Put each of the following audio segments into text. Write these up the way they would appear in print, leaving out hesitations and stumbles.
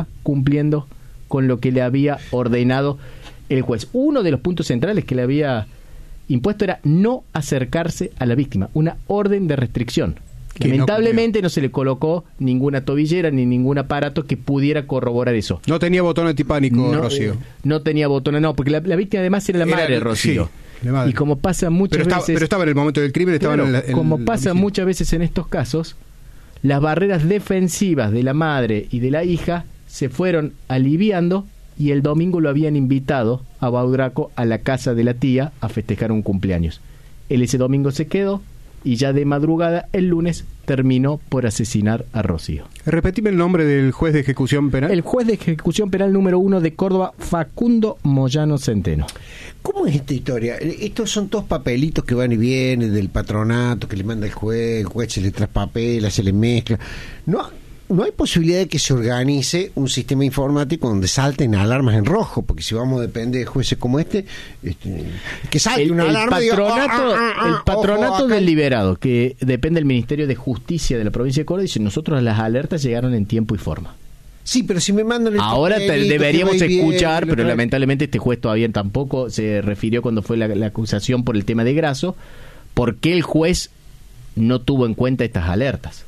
cumpliendo con lo que le había ordenado el juez. Uno de los puntos centrales que le había impuesto era no acercarse a la víctima, una orden de restricción. Lamentablemente no se le colocó ninguna tobillera ni ningún aparato que pudiera corroborar eso. No tenía botón antipánico, Rocío. No tenía botón, no, porque la víctima además era la madre de Rocío. Sí, la madre. Y como pasa muchas veces... Pero estaba en el momento del crimen, estaba como pasa muchas veces en estos casos, las barreras defensivas de la madre y de la hija se fueron aliviando y el domingo lo habían invitado a Baudraco a la casa de la tía a festejar un cumpleaños. Él ese domingo se quedó y ya de madrugada el lunes terminó por asesinar a Rocío. Repetime el nombre del juez de ejecución penal. El juez de ejecución penal número 1 de Córdoba, Facundo Moyano Centeno. ¿Cómo es esta historia? Estos son todos papelitos que van y vienen del patronato, que le manda el juez se le traspapela, se le mezcla. No hay posibilidad de que se organice un sistema informático donde salten alarmas en rojo, porque si vamos a depender de jueces como que salte una alarma. El patronato del liberado, que depende del Ministerio de Justicia de la provincia de Córdoba, dice: nosotros las alertas llegaron en tiempo y forma. Sí, pero si me mandan el ahora deberíamos escuchar, pero lamentablemente este juez todavía tampoco se refirió cuando fue la acusación por el tema de Grasso, por qué el juez no tuvo en cuenta estas alertas.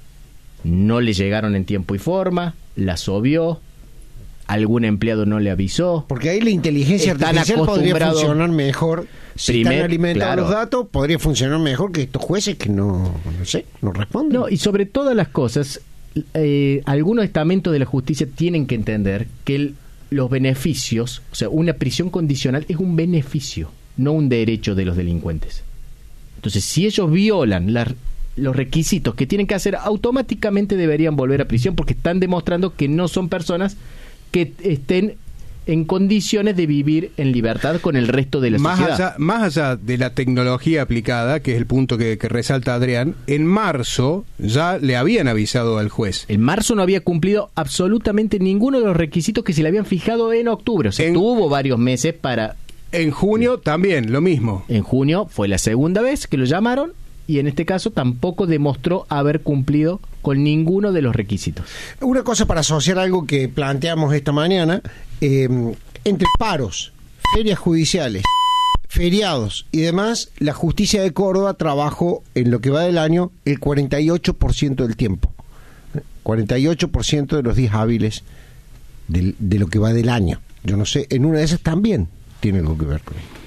No le llegaron en tiempo y forma, las obvió, algún empleado no le avisó. Porque ahí la inteligencia artificial podría funcionar mejor. Si están alimentados los datos, podría funcionar mejor que estos jueces que no responden. No, y sobre todas las cosas, algunos estamentos de la justicia tienen que entender que los beneficios, o sea, una prisión condicional es un beneficio, no un derecho de los delincuentes. Entonces, si ellos violan los requisitos que tienen que hacer, automáticamente deberían volver a prisión, porque están demostrando que no son personas que estén en condiciones de vivir en libertad con el resto de la sociedad. Más allá de la tecnología aplicada, que es el punto que resalta Adrián, en marzo ya le habían avisado al juez. En marzo no había cumplido absolutamente ninguno de los requisitos que se le habían fijado en octubre. O sea, tuvo varios meses para... En junio también, lo mismo. En junio fue la segunda vez que lo llamaron, y en este caso tampoco demostró haber cumplido con ninguno de los requisitos. Una cosa para asociar algo que planteamos esta mañana, entre paros, ferias judiciales, feriados y demás, la justicia de Córdoba trabajó en lo que va del año el 48% del tiempo. 48% de los días hábiles de lo que va del año. Yo no sé, en una de esas también tiene algo que ver con esto.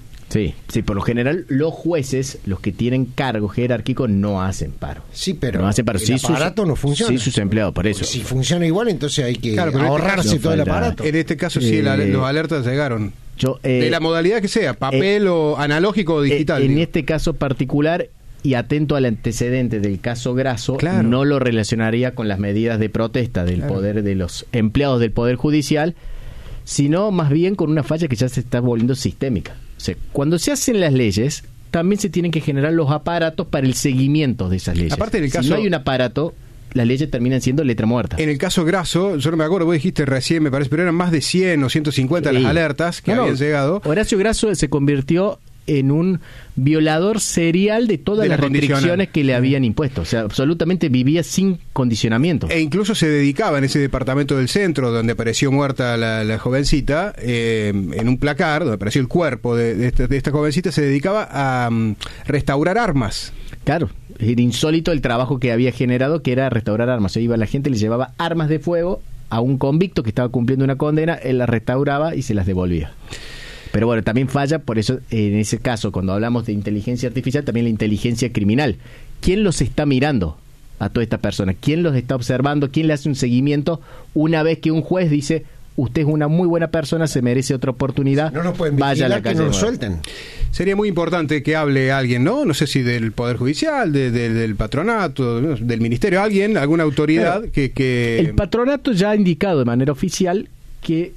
Sí, por lo general los jueces, los que tienen cargo jerárquico, no hacen paro. Sí, pero no hacen paro. El aparato no funciona. Sí, sus empleados, por eso. Porque si funciona igual, entonces hay que ahorrarse todo el aparato. En este caso sí, los alertas llegaron. De la modalidad que sea, papel o analógico o digital. En este caso particular, y atento al antecedente del caso Grasso, no lo relacionaría con las medidas de protesta del poder de los empleados del Poder Judicial, sino más bien con una falla que ya se está volviendo sistémica. O sea, cuando se hacen las leyes, también se tienen que generar los aparatos para el seguimiento de esas leyes. Aparte del caso, si no hay un aparato, las leyes terminan siendo letra muerta. En el caso Grasso, yo no me acuerdo, vos dijiste recién, me parece, pero eran más de 100 o 150 las alertas que habían llegado. Horacio Grasso se convirtió en un violador serial de todas las restricciones que le habían impuesto. O sea, absolutamente vivía sin condicionamiento. E incluso se dedicaba en ese departamento del centro donde apareció muerta la jovencita, en un placar donde apareció el cuerpo de esta jovencita, se dedicaba a restaurar armas. Claro, era insólito el trabajo que había generado, que era restaurar armas. O sea, iba la gente, le llevaba armas de fuego a un convicto que estaba cumpliendo una condena, él las restauraba y se las devolvía. Pero bueno, también falla, por eso en ese caso, cuando hablamos de inteligencia artificial, también la inteligencia criminal. ¿Quién los está mirando a toda esta persona? ¿Quién los está observando? ¿Quién le hace un seguimiento una vez que un juez dice: usted es una muy buena persona, se merece otra oportunidad, no nos pueden vaya a la calle? Que no lo suelten. Sería muy importante que hable alguien, ¿no? No sé si del Poder Judicial, del patronato, del ministerio, alguna autoridad que... El patronato ya ha indicado de manera oficial que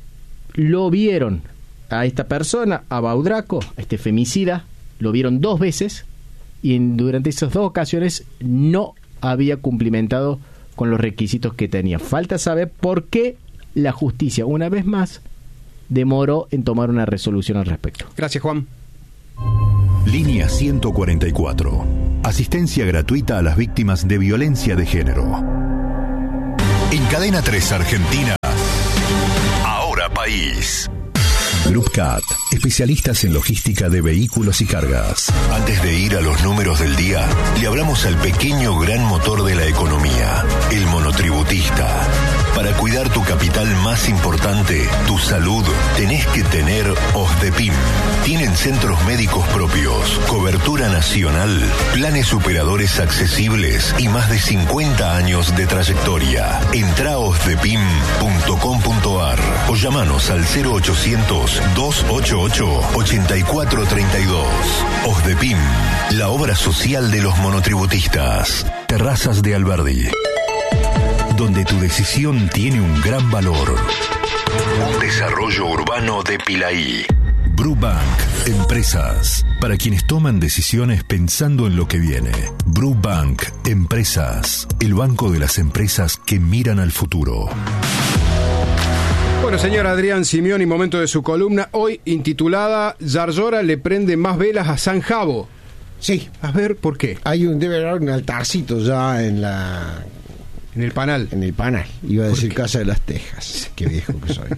lo vieron a esta persona, a Baudraco, a este femicida, lo vieron 2 veces y durante esas 2 ocasiones no había cumplimentado con los requisitos que tenía. Falta saber por qué la justicia, una vez más, demoró en tomar una resolución al respecto. Gracias, Juan. Línea 144. Asistencia gratuita a las víctimas de violencia de género. En Cadena 3 Argentina. para país. Group Cat, especialistas en logística de vehículos y cargas. Antes de ir a los números del día, le hablamos al pequeño gran motor de la economía, el monotributista. Para cuidar tu capital más importante, tu salud, tenés que tener OSDEPIM. Tienen centros médicos propios, cobertura nacional, planes superadores accesibles y más de 50 años de trayectoria. Entrá a osdepim.com.ar o llamanos al 0800-288-8432. OSDEPIM, la obra social de los monotributistas. Terrazas de Alberdi, donde tu decisión tiene un gran valor. Desarrollo urbano de Pilaí. Brubank, empresas. Para quienes toman decisiones pensando en lo que viene. Brubank, empresas. El banco de las empresas que miran al futuro. Bueno, señor Adrián Simeoni, momento de su columna, hoy intitulada Yarlora le prende más velas a San Jabo. Sí. A ver, ¿por qué? Debe haber un altarcito ya en el panal. En el panal. Iba a decir Casa de las Tejas. Qué viejo que soy.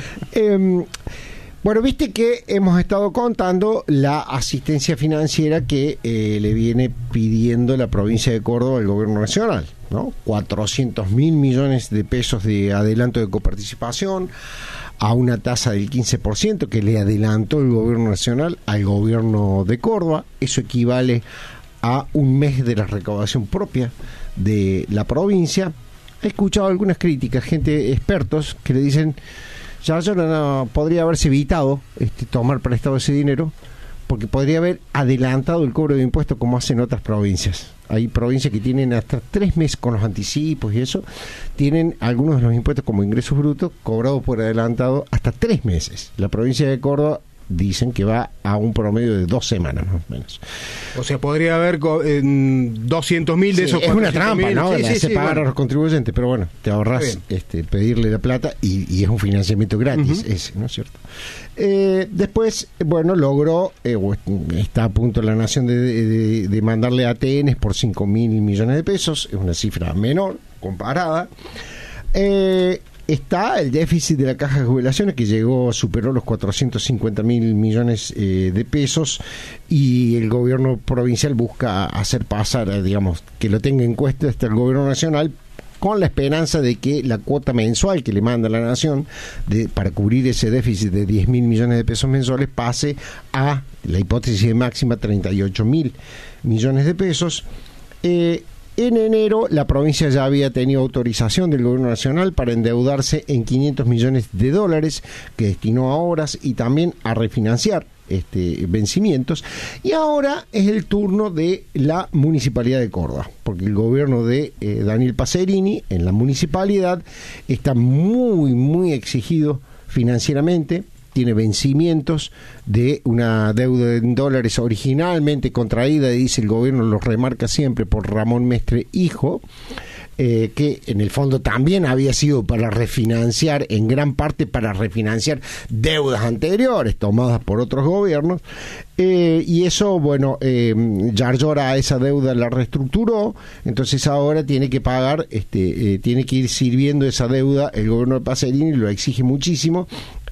Bueno, viste que hemos estado contando la asistencia financiera que le viene pidiendo la provincia de Córdoba al gobierno nacional, ¿no? 400.000 millones de pesos de adelanto de coparticipación a una tasa del 15% que le adelantó el gobierno nacional al gobierno de Córdoba. Eso equivale a un mes de la recaudación propia de la provincia. He escuchado algunas críticas, expertos que le dicen Yarlora no podría haberse evitado tomar prestado ese dinero porque podría haber adelantado el cobro de impuestos como hacen otras provincias. Hay provincias que tienen hasta 3 meses con los anticipos y eso, tienen algunos de los impuestos como ingresos brutos cobrados por adelantado hasta 3 meses. La provincia de Córdoba dicen que va a un promedio de 2 semanas más o menos. O sea, podría haber 200.000 de esos. Es una trampa, ¿no? Sí, pagar a los contribuyentes, pero bueno, te ahorras pedirle la plata y es un financiamiento gratis, ese, ¿no es cierto? Después, bueno, logró, está a punto la nación de mandarle a ATN por 5.000 millones de pesos, es una cifra menor comparada. Está el déficit de la caja de jubilaciones que superó los 450.000 millones de pesos y el gobierno provincial busca hacer pasar, digamos, que lo tenga en cuenta hasta el gobierno nacional con la esperanza de que la cuota mensual que le manda la nación para cubrir ese déficit de 10.000 millones de pesos mensuales pase a la hipótesis de máxima 38.000 millones de pesos. En enero, la provincia ya había tenido autorización del gobierno nacional para endeudarse en $500 millones que destinó a obras y también a refinanciar vencimientos. Y ahora es el turno de la Municipalidad de Córdoba, porque el gobierno de Daniel Pacerini en la municipalidad está muy, muy exigido financieramente. Tiene vencimientos de una deuda en dólares originalmente contraída, dice el gobierno, lo remarca siempre, por Ramón Mestre hijo, que en el fondo también había sido para refinanciar, en gran parte para refinanciar deudas anteriores tomadas por otros gobiernos, y eso, bueno, Yarlora a esa deuda la reestructuró, entonces ahora tiene que pagar, tiene que ir sirviendo esa deuda, el gobierno de Pacerini lo exige muchísimo.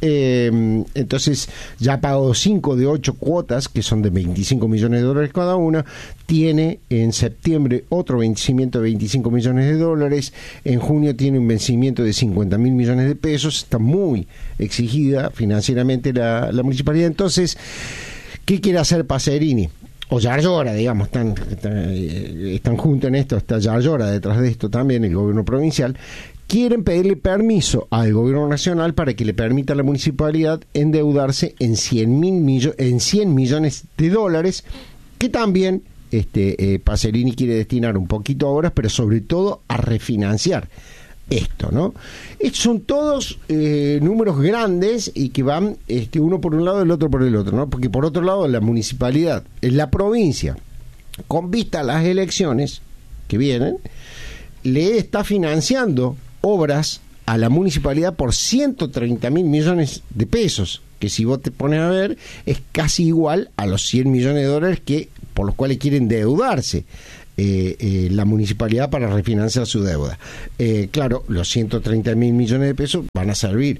Entonces ya pagó 5 de 8 cuotas que son de $25 millones cada una. Tiene en septiembre otro vencimiento de $25 millones, en junio tiene un vencimiento de 50.000 millones de pesos. Está muy exigida financieramente la municipalidad. Entonces, ¿qué quiere hacer Pacerini? O Yarlora, digamos, están juntos en esto, está Yarlora detrás de esto también, el gobierno provincial. Quieren pedirle permiso al gobierno nacional para que le permita a la municipalidad endeudarse en 100 millones de dólares, que también Pacerini quiere destinar un poquito a obras, pero sobre todo a refinanciar esto, ¿no? Estos son todos números grandes y que van uno por un lado y el otro por el otro, ¿no? Porque por otro lado la municipalidad, la provincia, con vista a las elecciones que vienen, le está financiando obras a la municipalidad por 130.000 millones de pesos, que si vos te pones a ver es casi igual a los 100 millones de dólares por los cuales quieren endeudarse la municipalidad para refinanciar su deuda. Claro, los 130.000 millones de pesos van a servir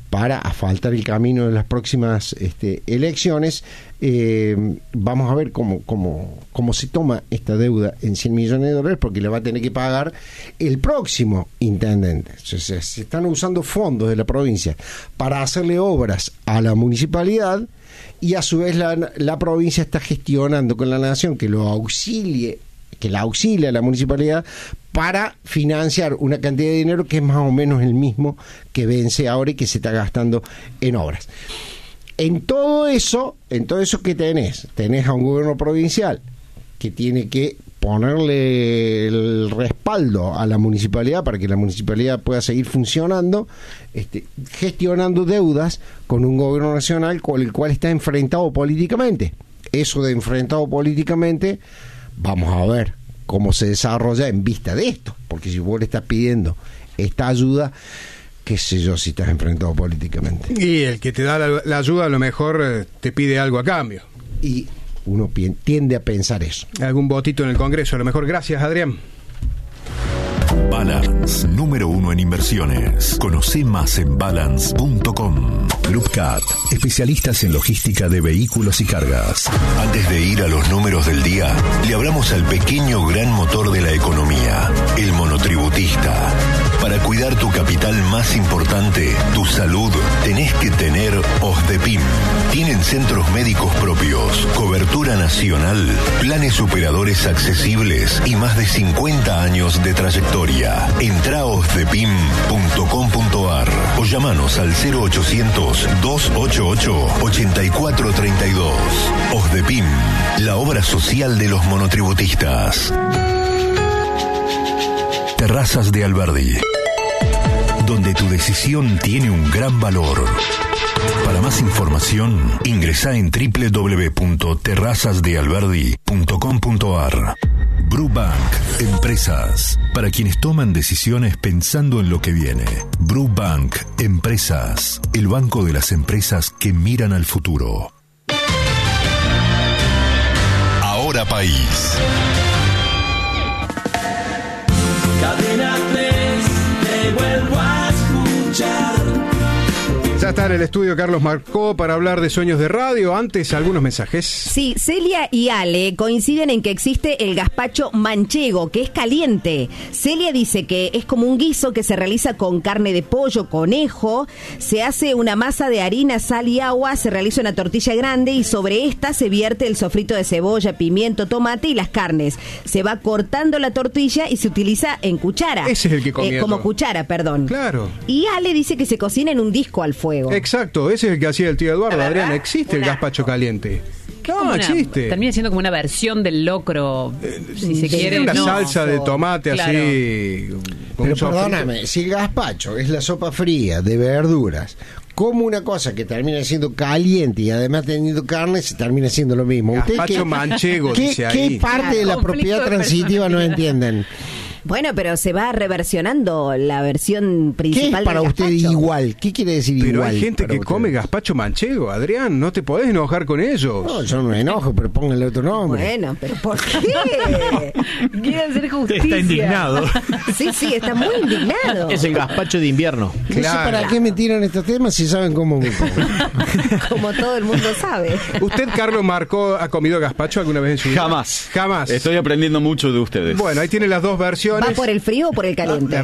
para asfaltar el camino de las próximas elecciones. Vamos a ver cómo se toma esta deuda en 100 millones de dólares, porque le va a tener que pagar el próximo intendente. O sea, se están usando fondos de la provincia para hacerle obras a la municipalidad, y a su vez la provincia está gestionando con la nación que la auxilia a la municipalidad para financiar una cantidad de dinero que es más o menos el mismo que vence ahora y que se está gastando en obras. En todo eso que tenés a un gobierno provincial que tiene que ponerle el respaldo a la municipalidad para que la municipalidad pueda seguir funcionando, gestionando deudas con un gobierno nacional con el cual está enfrentado políticamente. Eso de enfrentado políticamente, vamos a ver cómo se desarrolla en vista de esto, porque si vos le estás pidiendo esta ayuda, qué sé yo si estás enfrentado políticamente. Y el que te da la ayuda a lo mejor te pide algo a cambio. Y uno tiende a pensar eso. Algún votito en el Congreso, a lo mejor. Gracias, Adrián. Balance, número 1 en inversiones. Conoce más en balance.com. Group Cat, especialistas en logística de vehículos y cargas. Antes de ir a los números del día, le hablamos al pequeño gran motor de la economía, el monotributista. Para cuidar tu capital más importante, tu salud, tenés que tener OSDEPIM. Tienen centros médicos propios, cobertura nacional, planes operadores accesibles y más de 50 años de trayectoria. Entrá a osdepim.com.ar o llamanos al 0800-288-8432. OSDEPIM, la obra social de los monotributistas. Terrazas de Alberdi, donde tu decisión tiene un gran valor. Para más información, ingresá en www.terrazasdealberdi.com.ar. Brubank, empresas, para quienes toman decisiones pensando en lo que viene. Brubank, empresas, el banco de las empresas que miran al futuro. Ahora País. Cadena 3, te vuelvo a escuchar. Ya está en el estudio Carlos Marcó para hablar de sueños de radio. Antes, algunos mensajes. Sí, Celia y Ale coinciden en que existe el gazpacho manchego, que es caliente. Celia dice que es como un guiso que se realiza con carne de pollo, conejo. Se hace una masa de harina, sal y agua, se realiza una tortilla grande y sobre esta se vierte el sofrito de cebolla, pimiento, tomate y las carnes. Se va cortando la tortilla y se utiliza en cuchara. Ese es el que comía como todo. cuchara, perdón. Claro. Y Ale dice que se cocina en un disco al fuego. Exacto, ese es el que hacía el tío Eduardo. Adrián, existe el gazpacho caliente. No, existe. Termina siendo como una versión del locro, si se quiere. Una no. salsa de tomate Claro. así. Con Pero un sofrito. perdóname, si el gazpacho es la sopa fría de verduras, como una cosa que termina siendo caliente y además teniendo carne, se termina siendo lo mismo. Gazpacho manchego, dice ahí. ¿Qué parte de la Conflicto propiedad de transitiva no entienden? Bueno, pero se va reversionando la versión ¿Qué es principal para del usted gazpacho. igual? ¿Qué quiere decir Pero igual? hay gente para que usted? come gazpacho manchego, Adrián. No te podés enojar con ellos. No, yo no me enojo, pero pónganle otro nombre. Bueno, pero ¿por qué? Quiere hacer justicia. Está indignado. Sí, está muy indignado. Es el gazpacho de invierno. No sé para qué me tiran estos temas si saben cómo me pongo. Como todo el mundo sabe. ¿Usted, Carlos Marcó, ha comido gazpacho alguna vez en su vida? Jamás. Estoy aprendiendo mucho de ustedes. Bueno, ahí tiene las dos versiones. ¿Va por el frío o por el caliente?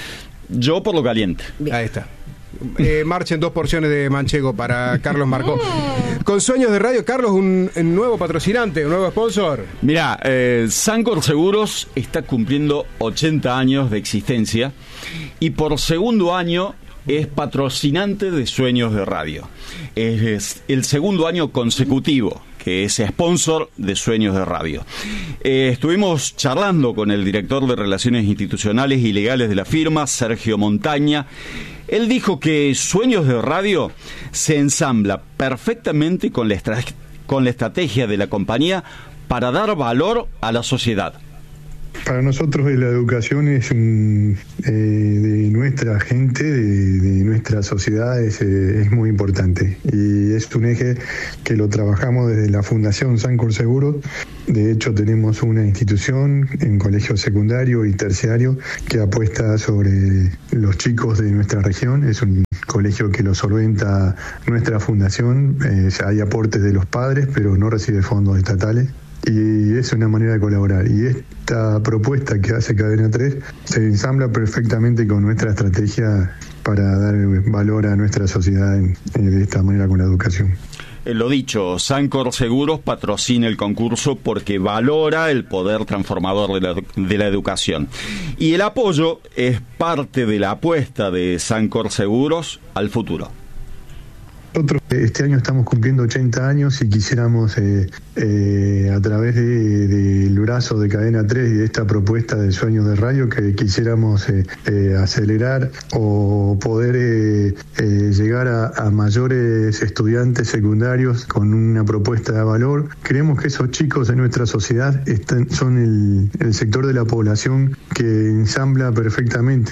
Yo por lo caliente. Ahí está. Marchen 2 porciones de manchego para Carlos Marcó. Con sueños de radio, Carlos, un nuevo patrocinante, un nuevo sponsor. Mirá, Sancor Seguros está cumpliendo 80 años de existencia y por segundo año es patrocinante de Sueños de Radio. Es el segundo año consecutivo que es sponsor de Sueños de Radio. Estuvimos charlando con el director de Relaciones Institucionales y Legales de la firma, Sergio Montaña. Él dijo que Sueños de Radio se ensambla perfectamente con la estrategia de la compañía para dar valor a la sociedad. Para nosotros la educación es de nuestra gente, de nuestra sociedad, es muy importante. Y es un eje que lo trabajamos desde la Fundación Sancor Seguros. De hecho, tenemos una institución en colegio secundario y terciario que apuesta sobre los chicos de nuestra región. Es un colegio que lo solventa nuestra fundación, hay aportes de los padres, pero no recibe fondos estatales. Y es una manera de colaborar. Y esta propuesta que hace Cadena 3 se ensambla perfectamente con nuestra estrategia para dar valor a nuestra sociedad de esta manera con la educación. Lo dicho, Sancor Seguros patrocina el concurso porque valora el poder transformador de la educación. Y el apoyo es parte de la apuesta de Sancor Seguros al futuro. Nosotros este año estamos cumpliendo 80 años y quisiéramos a través del brazo de Cadena 3 y de esta propuesta de Sueños de Radio que quisiéramos acelerar o poder llegar a mayores estudiantes secundarios con una propuesta de valor. Creemos que esos chicos de nuestra sociedad son el sector de la población que ensambla perfectamente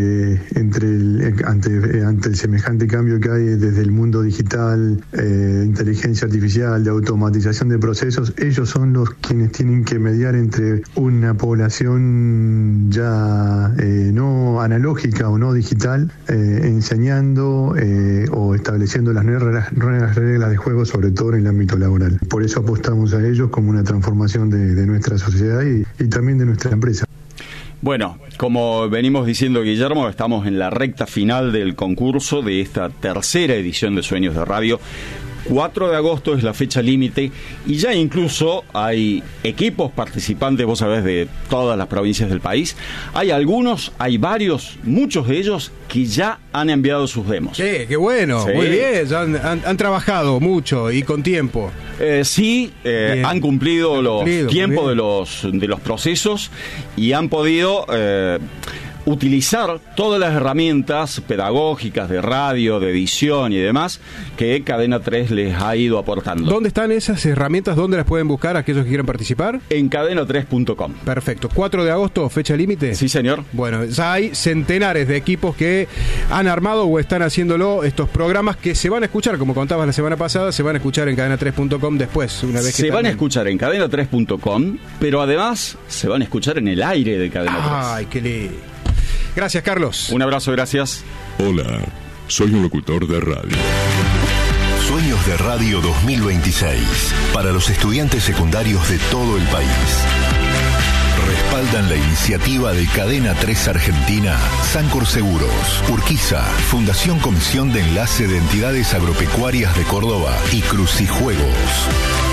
ante el semejante cambio que hay desde el mundo digital, inteligencia artificial, de automatización de procesos. Ellos son los quienes tienen que mediar entre una población ya no analógica o no digital, enseñando o estableciendo las nuevas reglas de juego, sobre todo en el ámbito laboral. Por eso apostamos a ellos como una transformación de nuestra sociedad y también de nuestra empresa. Bueno, como venimos diciendo, Guillermo, estamos en la recta final del concurso de esta tercera edición de Sueños de Radio. 4 de agosto es la fecha límite y ya incluso hay equipos participantes, vos sabés, de todas las provincias del país. Hay varios, muchos de ellos que ya han enviado sus demos. Sí, qué bueno, sí. Muy bien, ya han trabajado mucho y con tiempo. Han cumplido los tiempos de los procesos y han podido utilizar todas las herramientas pedagógicas de radio, de edición y demás que Cadena 3 les ha ido aportando. ¿Dónde están esas herramientas? ¿Dónde las pueden buscar aquellos que quieran participar? En cadena3.com. Perfecto. 4 de agosto, fecha límite. Sí, señor. Bueno, ya hay centenares de equipos que han armado o están haciéndolo, estos programas que se van a escuchar, como contabas la semana pasada, se van a escuchar en cadena3.com después, una vez que se van a escuchar en cadena3.com, pero además se van a escuchar en el aire de Cadena 3. Ay, qué lindo. Gracias, Carlos. Un abrazo, gracias. Hola, soy un locutor de radio. Sueños de Radio 2026, para los estudiantes secundarios de todo el país. Respaldan la iniciativa de Cadena 3 Argentina, Sancor Seguros, Urquiza, Fundación Comisión de Enlace de Entidades Agropecuarias de Córdoba y Crucijuegos.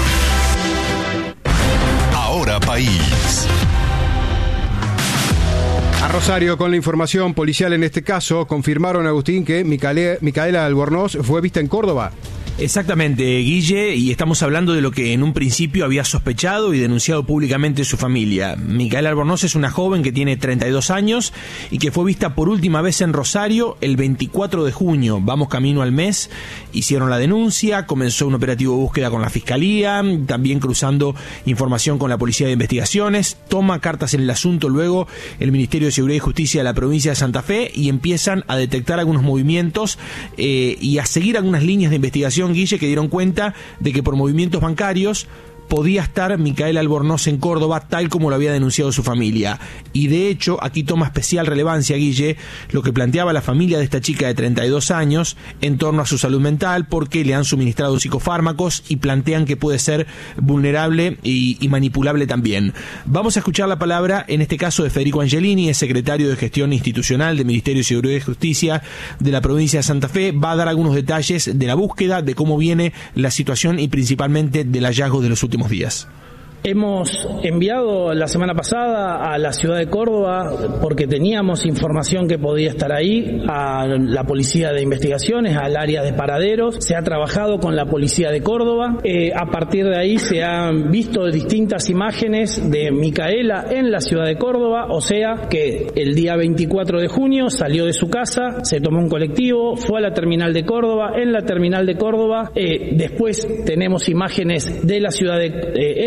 Ahora País. A Rosario, con la información policial en este caso, confirmaron, Agustín, que Micaela Albornoz fue vista en Córdoba. Exactamente, Guille, y estamos hablando de lo que en un principio había sospechado y denunciado públicamente su familia. Micaela Albornoz es una joven que tiene 32 años y que fue vista por última vez en Rosario el 24 de junio. Vamos camino al mes, hicieron la denuncia, comenzó un operativo de búsqueda con la Fiscalía, también cruzando información con la Policía de Investigaciones, toma cartas en el asunto luego el Ministerio de Seguridad y Justicia de la provincia de Santa Fe y empiezan a detectar algunos movimientos y a seguir algunas líneas de investigación, Guille, que dieron cuenta de que por movimientos bancarios podía estar Micaela Albornoz en Córdoba, tal como lo había denunciado su familia. Y de hecho, aquí toma especial relevancia, Guille, lo que planteaba la familia de esta chica de 32 años en torno a su salud mental, porque le han suministrado psicofármacos y plantean que puede ser vulnerable y manipulable también. Vamos a escuchar la palabra, en este caso, de Federico Angelini, es secretario de Gestión Institucional del Ministerio de Seguridad y Justicia de la provincia de Santa Fe. Va a dar algunos detalles de la búsqueda, de cómo viene la situación y principalmente del hallazgo de los últimos días. Hemos enviado la semana pasada a la ciudad de Córdoba, porque teníamos información que podía estar ahí, a la Policía de Investigaciones, al área de paraderos. Se ha trabajado con la Policía de Córdoba. A partir de ahí se han visto distintas imágenes de Micaela en la ciudad de Córdoba, o sea que el día 24 de junio salió de su casa, se tomó un colectivo, fue a la terminal de Córdoba. En la terminal de Córdoba después tenemos imágenes de la ciudad de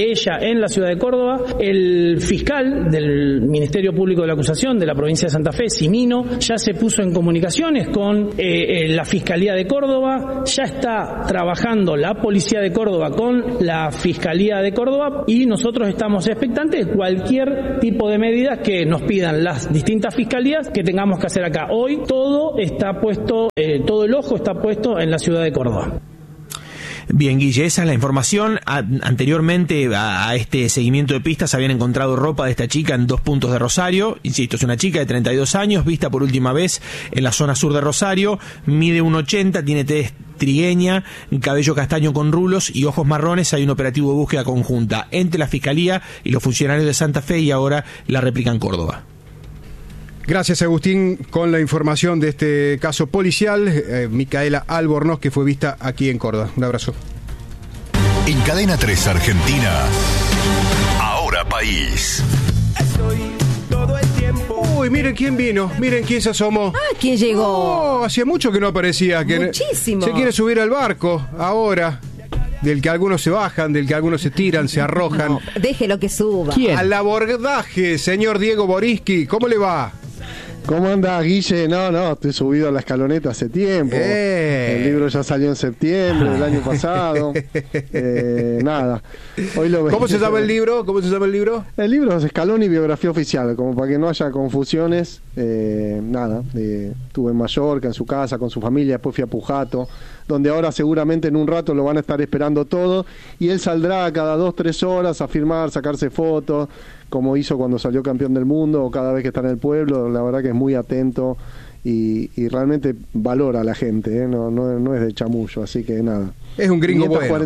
querella en la ciudad de Córdoba. El fiscal del Ministerio Público de la Acusación de la provincia de Santa Fe, Simino, ya se puso en comunicaciones con la Fiscalía de Córdoba, ya está trabajando la Policía de Córdoba con la Fiscalía de Córdoba y nosotros estamos expectantes de cualquier tipo de medidas que nos pidan las distintas fiscalías que tengamos que hacer acá. Hoy todo está puesto, todo el ojo está puesto en la ciudad de Córdoba. Bien, Guille, esa es la información. Anteriormente a este seguimiento de pistas habían encontrado ropa de esta chica en 2 puntos de Rosario. Insisto, es una chica de 32 años, vista por última vez en la zona sur de Rosario, mide 1,80, tiene tez trigueña, cabello castaño con rulos y ojos marrones. Hay un operativo de búsqueda conjunta entre la Fiscalía y los funcionarios de Santa Fe y ahora la réplica en Córdoba. Gracias, Agustín, con la información de este caso policial. Micaela Albornoz, que fue vista aquí en Córdoba. Un abrazo. En Cadena 3 Argentina, Ahora País. Estoy todo el tiempo. Uy, miren quién vino, miren quién se asomó. Ah, ¿quién llegó? Oh, hacía mucho que no aparecía. Muchísimo. Se quiere subir al barco ahora, del que algunos se bajan, del que algunos se tiran, se arrojan. No, déjelo que suba. ¿Quién? Al abordaje, señor Diego Boriski. ¿Cómo le va? ¿Cómo anda, Guille? No, estoy subido a la escaloneta hace tiempo. El libro ya salió en septiembre del año pasado. Nada. Hoy lo ¿Cómo se llama el libro? El libro es Scaloni, biografía oficial, como para que no haya confusiones. Estuve en Mallorca, en su casa, con su familia, después fui a Pujato, donde ahora seguramente en un rato lo van a estar esperando todo, y él saldrá cada 2-3 horas a firmar, sacarse fotos, como hizo cuando salió campeón del mundo, o cada vez que está en el pueblo. La verdad que es muy atento y realmente valora a la gente, no es de chamullo, así que nada. Es un gringo bueno.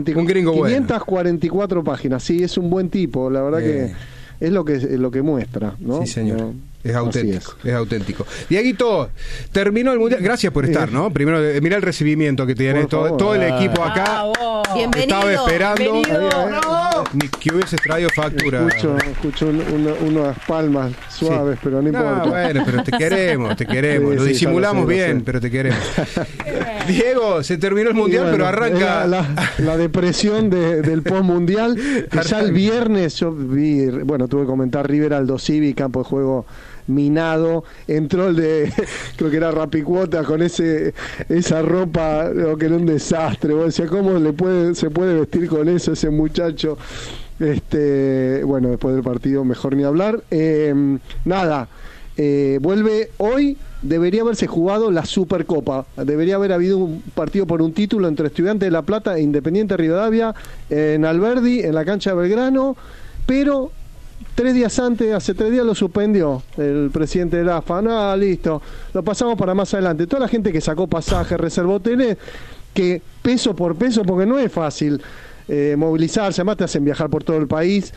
544 páginas, sí, es un buen tipo, la verdad que es lo que muestra, ¿no? Sí, señor. Es auténtico. Dieguito, terminó el Mundial. Gracias por estar, ¿no? Primero, mirá el recibimiento que tiene todo el equipo acá. Bienvenido. Estaba esperando. Ni que hubiese traído factura. Escucho unas palmas suaves, pero no importa. Bueno, pero te queremos. Lo disimulamos bien, pero te queremos. Diego, se terminó el Mundial, pero arranca la depresión del post-mundial. Que ya el viernes yo vi, tuve que comentar River Aldo Civi, campo de juego minado, entró el de creo que era Rapicuota con esa ropa, que era un desastre. Vos decías, ¿cómo se puede vestir con eso ese muchacho? Después del partido mejor ni hablar. Vuelve hoy. Debería haberse jugado la Supercopa, debería haber habido un partido por un título entre Estudiantes de La Plata e Independiente Rivadavia en Alberdi, en la cancha de Belgrano, pero 3 días antes, hace 3 días lo suspendió el presidente de la AFA. Listo, lo pasamos para más adelante. Toda la gente que sacó pasajes, reservó hoteles, que peso por peso, porque no es fácil movilizarse, además te hacen viajar por todo el país.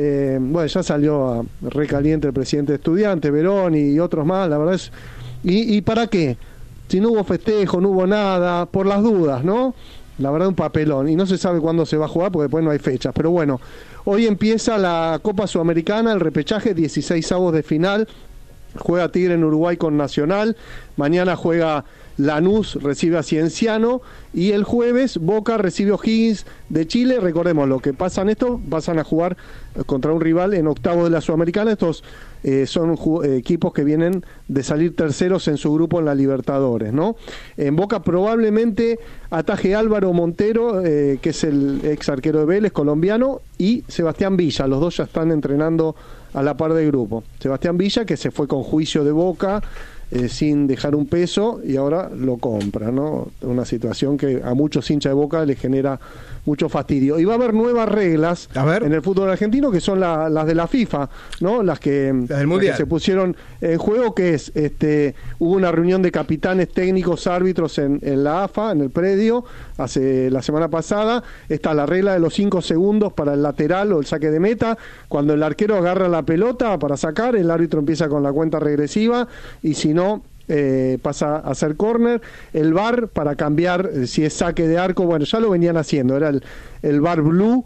Ya salió recaliente el presidente de Estudiantes, Verón y otros más, la verdad es... ¿Y para qué? Si no hubo festejo, no hubo nada, por las dudas, ¿no? La verdad, un papelón. Y no se sabe cuándo se va a jugar porque después no hay fechas. Pero bueno, hoy empieza la Copa Sudamericana, el repechaje, 16avos de final. Juega Tigre en Uruguay con Nacional. Mañana juega Lanús, recibe a Cienciano. Y el jueves Boca recibe O'Higgins de Chile. Recordemos, lo que pasan pasan a jugar contra un rival en octavos de la Sudamericana. Estos son equipos que vienen de salir terceros en su grupo en la Libertadores, ¿no? En Boca probablemente ataje Álvaro Montero, que es el ex arquero de Vélez, colombiano, y Sebastián Villa. Los dos ya están entrenando a la par de grupo. Sebastián Villa, que se fue con juicio de Boca, sin dejar un peso, y ahora lo compra, ¿no? Una situación que a muchos hinchas de Boca les genera mucho fastidio. Y va a haber nuevas reglas en el fútbol argentino, que son las de la FIFA, ¿no? Las que se pusieron en juego, que es hubo una reunión de capitanes, técnicos, árbitros en la AFA, en el predio, la semana pasada. Está la regla de los 5 segundos para el lateral o el saque de meta. Cuando el arquero agarra la pelota para sacar, el árbitro empieza con la cuenta regresiva, y si no, pasa a ser córner. El VAR para cambiar si es saque de arco, ya lo venían haciendo, era el VAR Blue,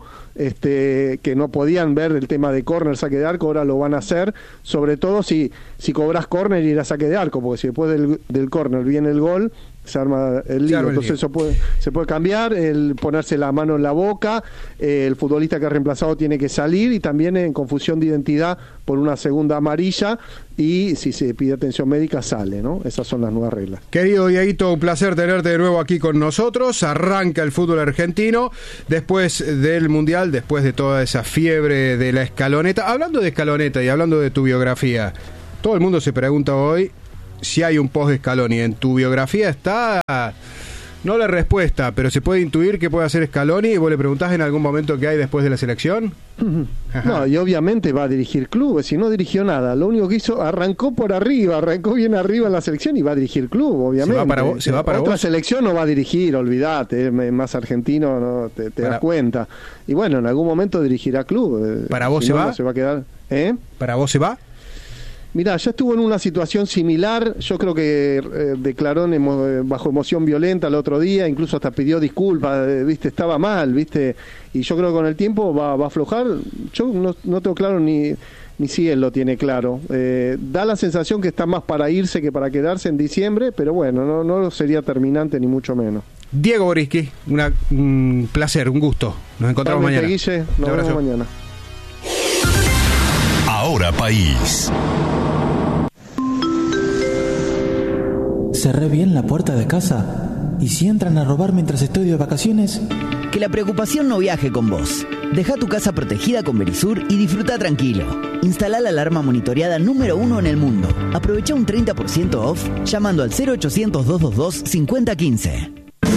que no podían ver el tema de córner, saque de arco, ahora lo van a hacer, sobre todo si cobras córner y era saque de arco, porque si después del córner viene el gol, Se arma el lío. Entonces se puede cambiar, el ponerse la mano en la boca, el futbolista que ha reemplazado tiene que salir, y también en confusión de identidad por una segunda amarilla, y si se pide atención médica sale, ¿no? Esas son las nuevas reglas. Querido Dieguito, un placer tenerte de nuevo aquí con nosotros. Arranca el fútbol argentino después del Mundial, después de toda esa fiebre de la escaloneta. Hablando de escaloneta y hablando de tu biografía, todo el mundo se pregunta hoy si hay un post de Scaloni. En tu biografía está, no la respuesta, pero se puede intuir que puede hacer Scaloni, y vos le preguntás en algún momento qué hay después de la selección. No, y obviamente va a dirigir clubes, si no dirigió nada. Lo único que hizo, arrancó por arriba, arrancó bien arriba en la selección y va a dirigir club, obviamente. ¿Se va para otra vos? Selección no va a dirigir, olvídate, más argentino, no te das cuenta. Y bueno, en algún momento dirigirá club. ¿Para vos si se no, va? No se va a quedar. ¿Para vos se va? Mirá, ya estuvo en una situación similar. Yo creo que declaró bajo emoción violenta el otro día, incluso hasta pidió disculpas, viste, estaba mal, viste, y yo creo que con el tiempo va a aflojar. Yo no tengo claro ni si él lo tiene claro. Da la sensación que está más para irse que para quedarse en diciembre, pero bueno, no sería terminante ni mucho menos. Diego Boriski, un placer, un gusto. Nos encontramos mañana. Guille, nos vemos mañana. Ahora País. Cerré bien la puerta de casa. ¿Y si entran a robar mientras estoy de vacaciones? Que la preocupación no viaje con vos. Deja tu casa protegida con Verisur y disfruta tranquilo. Instalá la alarma monitoreada número 1 en el mundo. Aprovecha un 30% off llamando al 0800-222-5015.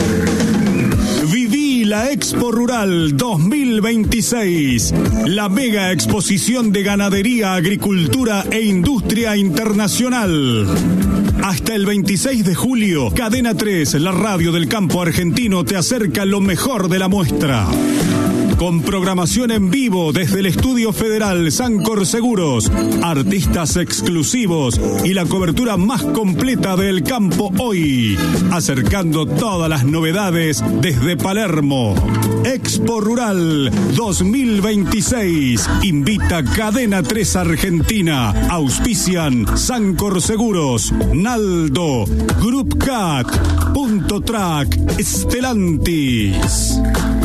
Viví la Expo Rural 2026, la mega exposición de ganadería, agricultura e industria internacional. Hasta el 26 de julio, Cadena 3, la radio del campo argentino, te acerca lo mejor de la muestra. Con programación en vivo desde el Estudio Federal Sancor Seguros, artistas exclusivos y la cobertura más completa del campo hoy, acercando todas las novedades desde Palermo. Expo Rural 2026 invita Cadena 3 Argentina. Auspician Sancor Seguros, Naldo, Group Cat, Punto Track, Stellantis.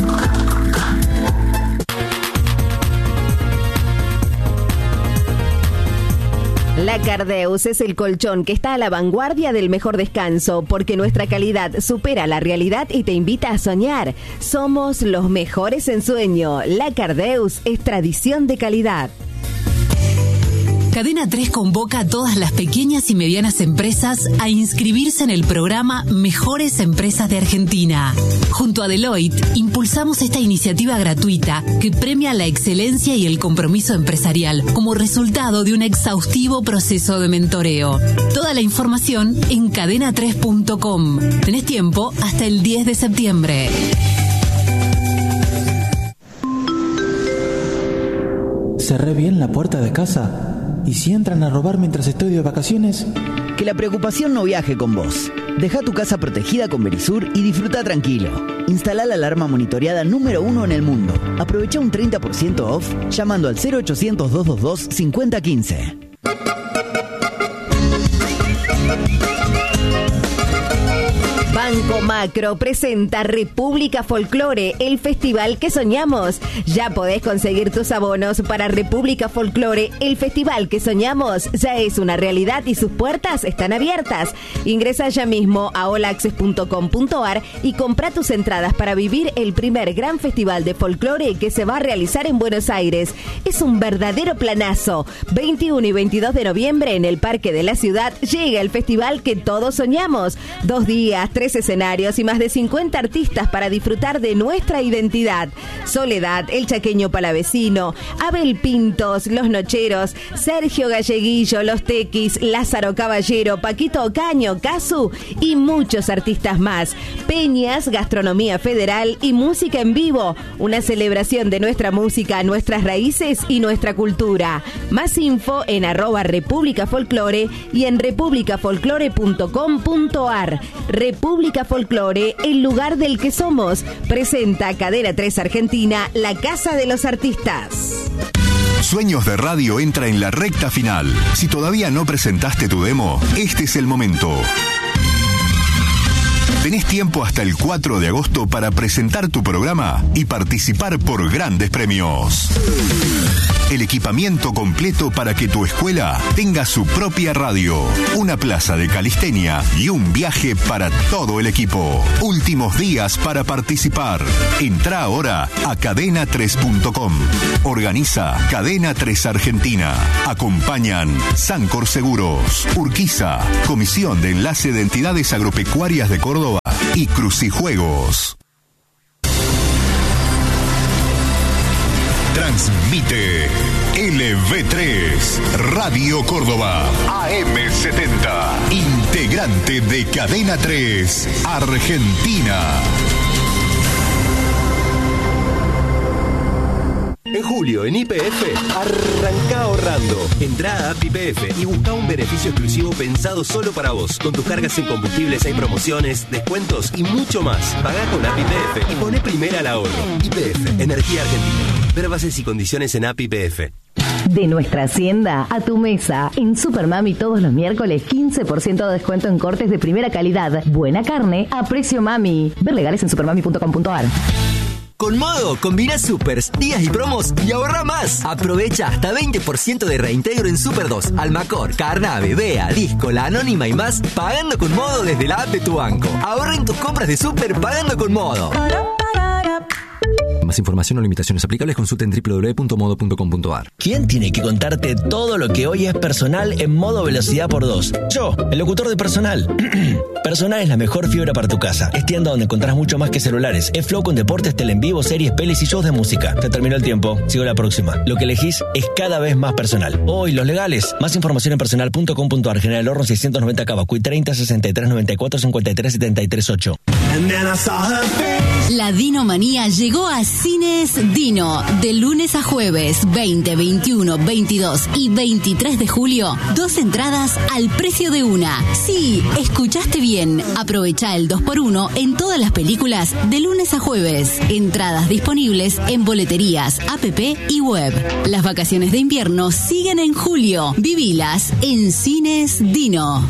La Cardeus es el colchón que está a la vanguardia del mejor descanso, porque nuestra calidad supera la realidad y te invita a soñar. Somos los mejores en sueño. La Cardeus es tradición de calidad. Cadena 3 convoca a todas las pequeñas y medianas empresas a inscribirse en el programa Mejores Empresas de Argentina. Junto a Deloitte, impulsamos esta iniciativa gratuita que premia la excelencia y el compromiso empresarial como resultado de un exhaustivo proceso de mentoreo. Toda la información en cadena3.com. Tenés tiempo hasta el 10 de septiembre. Cerré bien la puerta de casa. ¿Y si entran a robar mientras estoy de vacaciones? Que la preocupación no viaje con vos. Deja tu casa protegida con Verisur y disfruta tranquilo. Instalá la alarma monitoreada número 1 en el mundo. Aprovecha un 30% off llamando al 0800-222-5015. Banco Macro presenta República Folklore, el festival que soñamos. Ya podés conseguir tus abonos para República Folklore, el festival que soñamos. Ya es una realidad y sus puertas están abiertas. Ingresa ya mismo a holaccess.com.ar y compra tus entradas para vivir el primer gran festival de folclore que se va a realizar en Buenos Aires. Es un verdadero planazo. 21 y 22 de noviembre en el Parque de la Ciudad llega el festival que todos soñamos. 2 días, 3 escenarios y más de 50 artistas para disfrutar de nuestra identidad. Soledad, El Chaqueño Palavecino, Abel Pintos, Los Nocheros, Sergio Galleguillo, Los Tequis, Lázaro Caballero, Paquito Ocaño, Casu y muchos artistas más. Peñas, gastronomía federal y música en vivo. Una celebración de nuestra música, nuestras raíces y nuestra cultura. Más info en @República Folklore y en republicafolklore.com.ar. República Folklore, el lugar del que somos. Presenta Cadena 3 Argentina, la casa de los artistas. Sueños de Radio entra en la recta final. Si todavía no presentaste tu demo, este es el momento. Tenés tiempo hasta el 4 de agosto para presentar tu programa y participar por grandes premios. El equipamiento completo para que tu escuela tenga su propia radio, una plaza de calistenia y un viaje para todo el equipo. Últimos días para participar. Entrá ahora a cadena3.com. Organiza Cadena 3 Argentina. Acompañan Sancor Seguros, Urquiza, Comisión de Enlace de Entidades Agropecuarias de Córdoba y Crucijuegos. Transmite LV3 Radio Córdoba AM70, integrante de Cadena 3 Argentina. En julio, en YPF, arranca ahorrando. Entrá a App YPF y busca un beneficio exclusivo pensado solo para vos. Con tus cargas en combustibles hay promociones, descuentos y mucho más. Pagá con App YPF y poné primera al ahorro. YPF, Energía Argentina. Ver bases y condiciones en App YPF. De nuestra hacienda a tu mesa. En Supermami todos los miércoles 15% de descuento en cortes de primera calidad. Buena carne a precio mami. Ver legales en supermami.com.ar. Con Modo, combina supers, días y promos y ahorra más. Aprovecha hasta 20% de reintegro en Super 2, Almacor, Carnave, Bea, Disco, La Anónima y más, pagando con Modo desde la app de tu banco. Ahorra en tus compras de Super pagando con Modo. Más información o limitaciones aplicables, consulta en www.modo.com.ar. ¿Quién tiene que contarte todo lo que hoy es personal en modo velocidad por 2? Yo, el locutor de Personal. Personal es la mejor fibra para tu casa. Es tienda donde encontrás mucho más que celulares. Es flow con deportes, tele en vivo, series, pelis y shows de música. Te terminó el tiempo. Sigo la próxima. Lo que elegís es cada vez más personal. Hoy, los legales. Más información en personal.com.ar. General Horno 690 Cabacuy 30 63 94 53 73 8. La Dinomanía llegó a Cines Dino. De lunes a jueves, 20, 21, 22 y 23 de julio, 2 entradas al precio de una. Sí, escuchaste bien. Aprovecha el 2x1 en todas las películas de lunes a jueves. Entradas disponibles en boleterías, app y web. Las vacaciones de invierno siguen en julio. Vivilas en Cines Dino.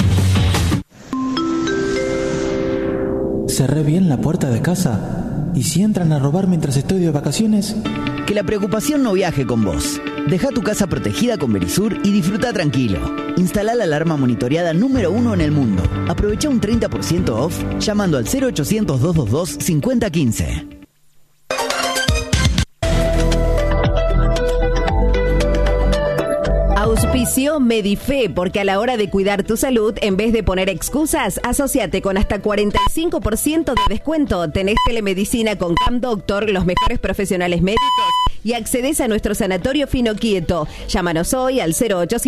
Cerré bien la puerta de casa. ¿Y si entran a robar mientras estoy de vacaciones? Que la preocupación no viaje con vos. Deja tu casa protegida con Verisur y disfruta tranquilo. Instalá la alarma monitoreada número 1 en el mundo. Aprovecha un 30% off llamando al 0800-222-5015. Auspicio Medife, porque a la hora de cuidar tu salud, en vez de poner excusas, asociate con hasta 45% de descuento. Tenés telemedicina con Cam Doctor, los mejores profesionales médicos, y accedes a nuestro sanatorio Fino Quieto. Llámanos hoy al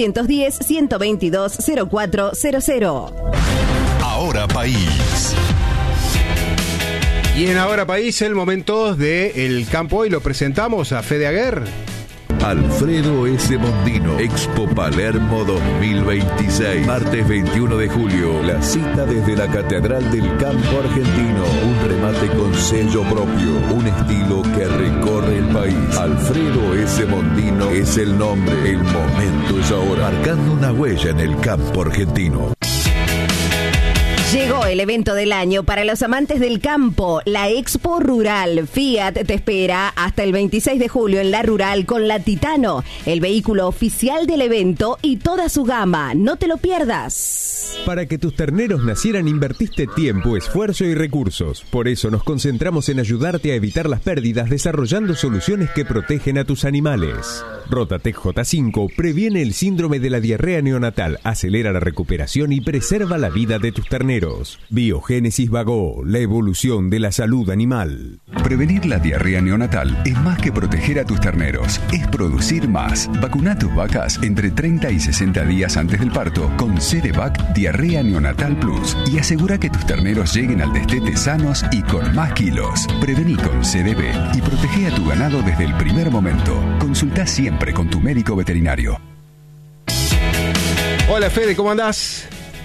0810-122-0400. Ahora País. Y en Ahora País, el momento del campo. Hoy lo presentamos a Fede Aguer. Alfredo S. Mondino, Expo Palermo 2026. Martes 21 de julio. La cita desde la Catedral del Campo Argentino. Un remate con sello propio. Un estilo que recorre el país. Alfredo S. Mondino es el nombre. El momento es ahora. Marcando una huella en el campo argentino. Llegó el evento del año para los amantes del campo, la Expo Rural. Fiat te espera hasta el 26 de julio en la Rural con la Titano, el vehículo oficial del evento y toda su gama. No te lo pierdas. Para que tus terneros nacieran invertiste tiempo, esfuerzo y recursos. Por eso nos concentramos en ayudarte a evitar las pérdidas desarrollando soluciones que protegen a tus animales. Rotatec J5 previene el síndrome de la diarrea neonatal, acelera la recuperación y preserva la vida de tus terneros. Biogénesis Vagó, la evolución de la salud animal. Prevenir la diarrea neonatal es más que proteger a tus terneros, es producir más. Vacuna a tus vacas entre 30 y 60 días antes del parto con CDVac Diarrea Neonatal Plus y asegura que tus terneros lleguen al destete sanos y con más kilos. Prevení con CDB y protege a tu ganado desde el primer momento. Consulta siempre con tu médico veterinario. Hola Fede, ¿cómo andás?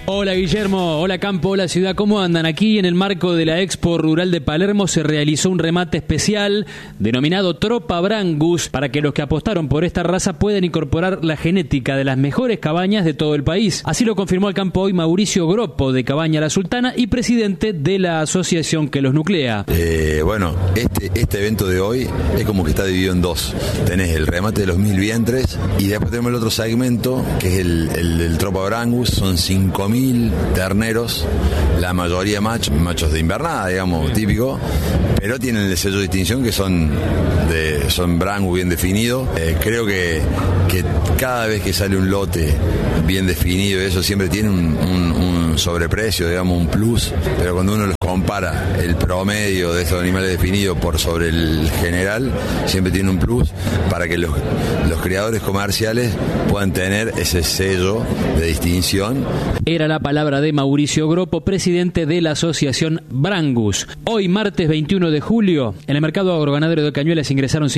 Hola Guillermo, hola Campo, hola Ciudad, ¿cómo andan? Aquí en el marco de la Expo Rural de Palermo se realizó un remate especial denominado Tropa Brangus para que los que apostaron por esta raza puedan incorporar la genética de las mejores cabañas de todo el país. Así lo confirmó al campo hoy Mauricio Groppo de Cabaña La Sultana y presidente de la asociación que los nuclea. Bueno, este evento de hoy es como que está dividido en dos. Tenés el remate de los 1000 vientres y después tenemos el otro segmento que es el del Tropa Brangus. Son 5000 terneros, la mayoría machos de invernada, digamos, típico, pero tienen el sello de distinción que son Brangus bien definido. Creo que cada vez que sale un lote bien definido, eso siempre tiene un sobreprecio, digamos, un plus, pero cuando uno los compara el promedio de estos animales definidos por sobre el general, siempre tiene un plus para que los criadores comerciales puedan tener ese sello de distinción. Era la palabra de Mauricio Groppo, presidente de la asociación Brangus. Hoy, martes 21 de julio, en el mercado agroganadero de Cañuelas ingresaron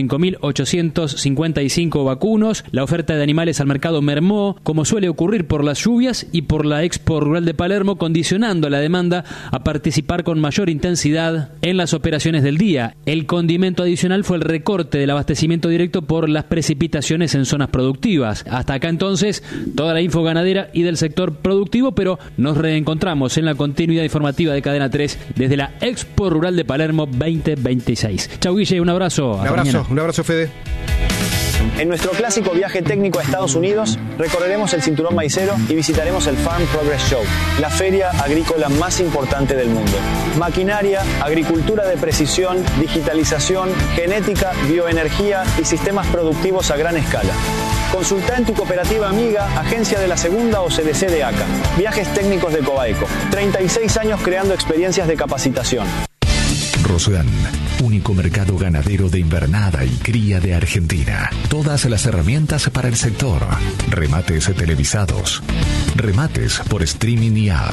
5.855 vacunos. La oferta de animales al mercado mermó, como suele ocurrir por las lluvias y por la Expo Rural de Palermo, condicionando a la demanda a participar con mayor intensidad en las operaciones del día. El condimento adicional fue el recorte del abastecimiento directo por las precipitaciones en zonas productivas. Hasta acá entonces, toda la info ganadera y del sector productivo, pero nos reencontramos en la continuidad informativa de Cadena 3 desde la Expo Rural de Palermo 2026. Chau Guille, un abrazo. Un abrazo Fede. En nuestro clásico viaje técnico a Estados Unidos, recorreremos el cinturón maicero y visitaremos el Farm Progress Show, la feria agrícola más importante del mundo. Maquinaria, agricultura de precisión, digitalización, genética, bioenergía y sistemas productivos a gran escala. Consulta en tu cooperativa amiga, agencia de la Segunda o CDC de ACA. Viajes técnicos de Cobaeco. 36 años creando experiencias de capacitación. Rosgan, único mercado ganadero de invernada y cría de Argentina. Todas las herramientas para el sector. Remates televisados. Remates por streaming y app.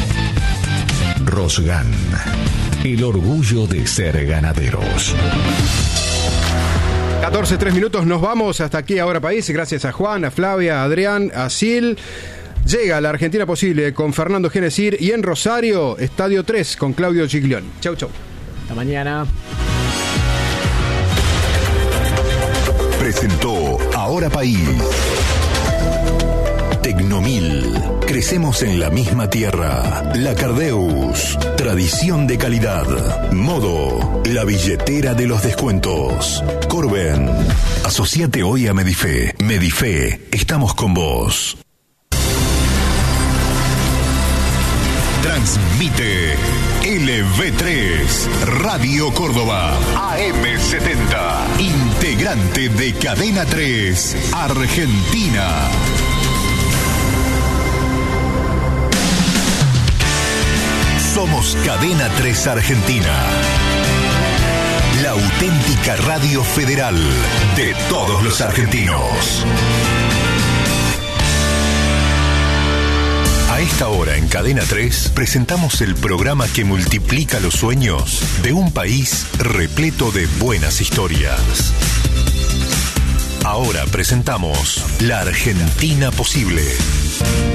Rosgan, el orgullo de ser ganaderos. 14:03 minutos, nos vamos hasta aquí Ahora País, gracias a Juan, a Flavia, a Adrián, a Sil. Llega la Argentina Posible con Fernando Genesir y en Rosario, Estadio 3 con Claudio Giglioni. Chau. Hasta mañana. Presentó Ahora País. Tecnomil. Crecemos en la misma tierra. La Cardeus. Tradición de calidad. Modo. La billetera de los descuentos. Corben. Asociate hoy a Medife. Medife. Estamos con vos. Transmite LV3 Radio Córdoba AM70, integrante de Cadena 3 Argentina. Somos Cadena 3 Argentina, la auténtica radio federal de todos los argentinos. A esta hora en Cadena 3 presentamos el programa que multiplica los sueños de un país repleto de buenas historias. Ahora presentamos La Argentina Posible.